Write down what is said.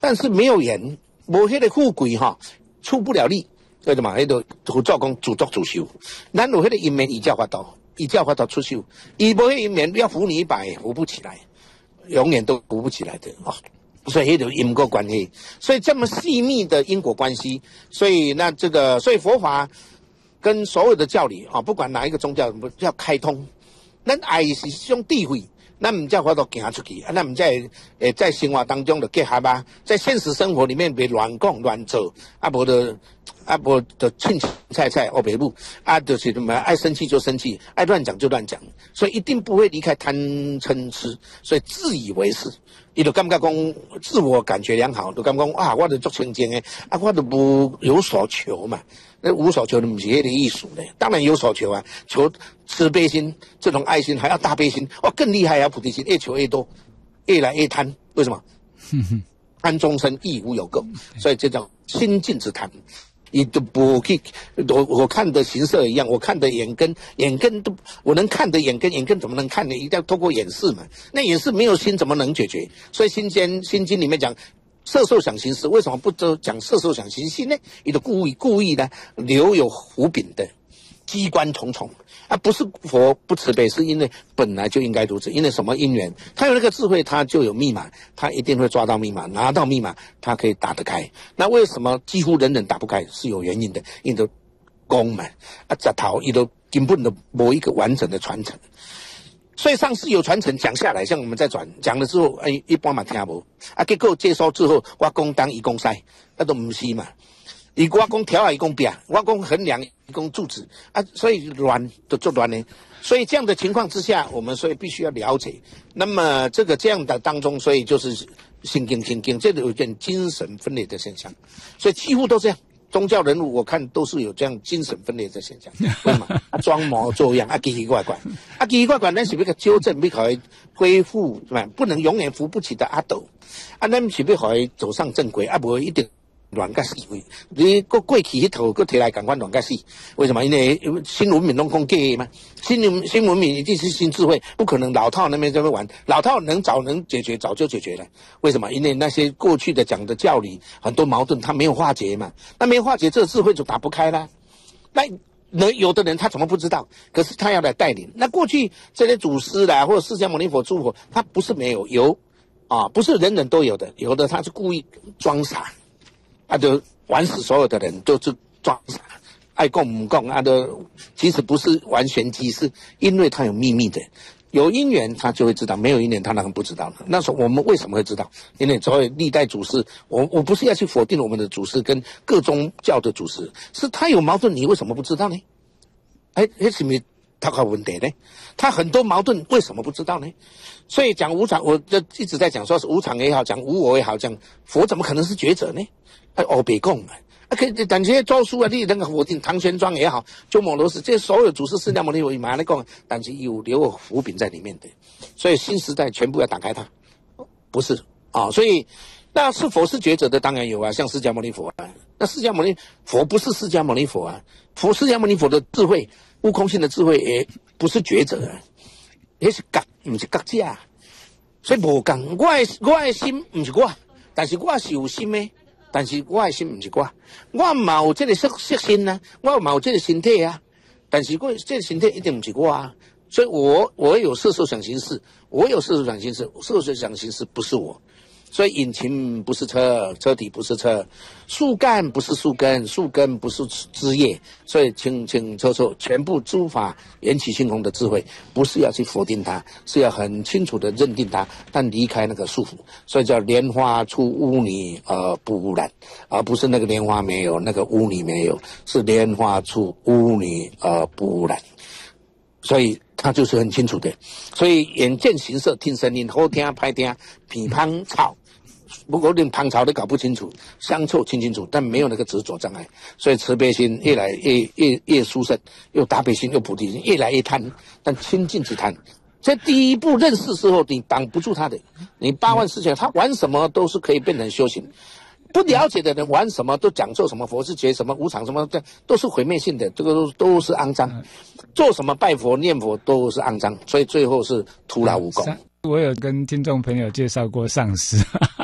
但是没有缘，无迄个富贵哈，出不了力。为什么？迄个佛教讲自作自受，咱有迄个因缘依教法道，依教法道出修，伊无迄因缘要扶你一把也扶不起来，永远都扶不起来的啊。所以迄种因果关系，所以这么细密的因果关系，所以所以佛法跟所有的教理啊，不管哪一个宗教，要开通。咱爱是种智慧，咱唔才法度行出去，咱唔才在生活当中的结合啊，在现实生活里面别乱讲乱做，无的凊菜黑白母，就是什么爱生气就生气，爱乱讲就乱讲，所以一定不会离开贪嗔痴，所以自以为是。伊就感觉讲自我感觉良好，就感觉讲啊，我就做清净的，我就无有所求嘛。那无所求的不是那个艺术的，当然有所求啊，求慈悲心这种爱心，还要大悲心，更厉害啊！菩提心越求越多，越来越贪，为什么？贪终身亦无有垢，所以这叫心尽之贪。你都不去，我看的形色一样，我看的眼根都，我能看的眼根怎么能看呢？一定要透过眼视嘛。那眼视没有心怎么能解决？所以心经里面讲色受想行识，为什么不都讲色受想行识呢？你的故意呢留有伏笔的，机关重重啊！不是佛不慈悲，是因为本来就应该如此。因为什么因缘？他有那个智慧，他就有密码，他一定会抓到密码，拿到密码，他可以打得开。那为什么几乎人人打不开？是有原因的，因为功嘛十头伊都根本都没一个完整的传承。所以上次有传承讲下来，像我们在讲了之后，一般嘛听无结果接收之后，我讲当伊讲西，那都不是嘛。我讲条，伊讲柄，我讲衡量，伊讲柱子所以乱都做乱呢。所以这样的情况之下，我们所以必须要了解。那么这样的当中，所以就是心经，这有点精神分裂的现象，所以几乎都这样。宗教人物我看都是有这样精神分裂的现象，为什么？装模作样奇奇怪怪，奇奇怪怪，咱是要纠正，要给他恢复，是吧？不能永远扶不起的阿斗，咱是要给他走上正轨，不一定乱甲死。你过去迄套，过摕来赶快乱甲死。为什么？因为新文明拢讲假的嘛，新文明一定是新智慧，不可能老套那边在那玩，老套能解决早就解决了。为什么？因为那些过去的讲的教理很多矛盾，他没有化解嘛，那没有化解，这个智慧就打不开啦。那有的人他怎么不知道？可是他要来带领。那过去这些祖师啦，或者释迦牟尼佛、诸佛，他不是没有，不是人人都有的，有的他是故意装傻。就玩死所有的人，就是装傻，爱讲不讲其实不是玩玄机，是因为他有秘密的，有因缘他就会知道，没有因缘他当然不知道了。那时候我们为什么会知道？因为所谓历代祖师，我不是要去否定我们的祖师跟各宗教的祖师，是他有矛盾，你为什么不知道呢？什么他有问题呢？他很多矛盾为什么不知道呢？所以讲无常，我就一直在讲，说是无常也好，讲无我也好，讲佛怎么可能是觉者呢？别讲嘛，但这些咒术你那个否定唐玄奘也好，鸠摩罗什这些所有祖师释迦牟尼佛马来讲，但是有留有伏笔在里面的，所以新时代全部要打开它，不是所以那是否是觉者的当然有啊，像释迦牟尼佛啊，那释迦牟尼佛不是释迦牟尼佛啊，释迦牟尼佛的智慧，悟空性的智慧也不是觉者啊，也是觉，不是觉者，所以无共，我的心不是我，但是我是有心的。但是我的心不是我嘛有这个色心啊，我嘛有这个身体啊，但是我这个身体一定不是我啊，所以我有色受想行识，色受想行识不是我，所以引擎不是车，车体不是车，树干不是树根，树根不是枝叶，所以清清楚楚，全部诸法缘起性空的智慧，不是要去否定它，是要很清楚的认定它，但离开那个束缚，所以叫莲花出污泥而不污染，而不是那个莲花没有，那个污泥没有，是莲花出污泥而不污染，所以它就是很清楚的。所以眼见形色听声音好听歹听鼻芳草，不过连旁朝都搞不清楚，香臭清楚，但没有那个执着障碍，所以慈悲心越来越殊胜，又大悲心又菩提心，越来越贪，但清净之贪。这第一步认识之后，你挡不住他的，你8万4千，他玩什么都是可以变成修行。不了解的人玩什么都讲究什么佛是觉什么无常什么，都是毁灭性的，这个都是肮脏。做什么拜佛念佛都是肮脏，所以最后是徒劳无功。 我有跟听众朋友介绍过上师